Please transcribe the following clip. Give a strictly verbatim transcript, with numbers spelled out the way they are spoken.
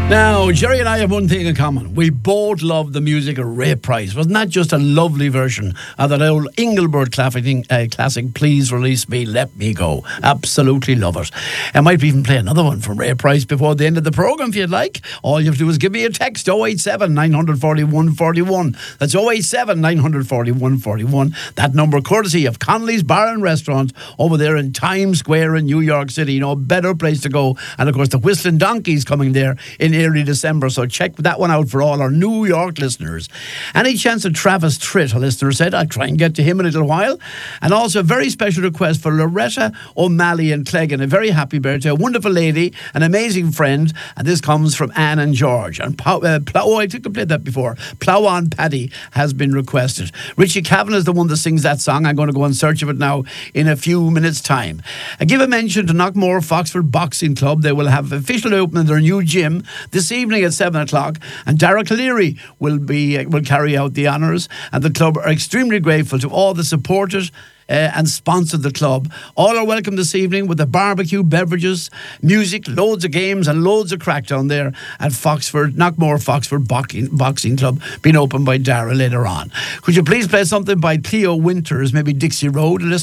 Now, Jerry and I have one thing in common. We both love the music of Ray Price. Wasn't that just a lovely version of that old Engelbert classic, uh, classic, Please Release Me, Let Me Go? Absolutely love it. I might even play another one from Ray Price before the end of the programme if you'd like. All you have to do is give me a text, oh eight seven, nine four one, one four one. That's oh eight seven, nine four one, one four one. That number courtesy of Connolly's Bar and Restaurant over there in Times Square in New York City. No better place to go. And of course, the Whistling Donkey's coming there in early December, so check that one out for all our New York listeners. Any chance of Travis Tritt, a listener said, I'll try and get to him in a little while. And also a very special request for Loretta O'Malley and Cleggan, a very happy birthday, a wonderful lady, an amazing friend, and this comes from Anne and George. And Plow, uh, Plow, oh, I think I played that before. Plow on Paddy has been requested. Richie Cavan is the one that sings that song. I'm going to go in search of it now in a few minutes' time. I give a mention to Knockmore Foxford Boxing Club. They will have official opening their new gym this evening at seven o'clock, and Dara Cleary will be uh, will carry out the honours, and the club are extremely grateful to all the supporters Uh, and sponsored the club. All are welcome this evening with the barbecue, beverages, music, loads of games and loads of crack down there at Foxford, Knockmore Foxford Boxing, Boxing Club, being opened by Dara later on. Could you please play something by Theo Winters, maybe Dixie Road?